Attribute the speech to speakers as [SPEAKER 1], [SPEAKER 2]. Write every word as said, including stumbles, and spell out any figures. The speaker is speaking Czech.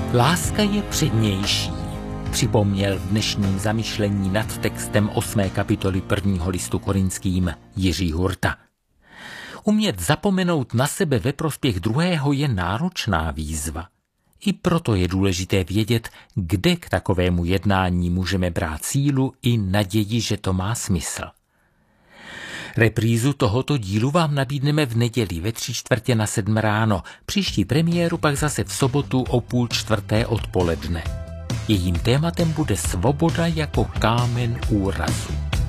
[SPEAKER 1] Láska je přednější, připomněl v dnešním zamyšlení nad textem osmé kapitoly prvního listu Korinským Jiří Hurta. Umět zapomenout na sebe ve prospěch druhého je náročná výzva. I proto je důležité vědět, kde k takovému jednání můžeme brát sílu i naději, že to má smysl. Reprízu tohoto dílu vám nabídneme v neděli ve tři čtvrtě na sedm ráno, příští premiéru pak zase v sobotu o půl čtvrté odpoledne. Jejím tématem bude svoboda jako kámen úrazu.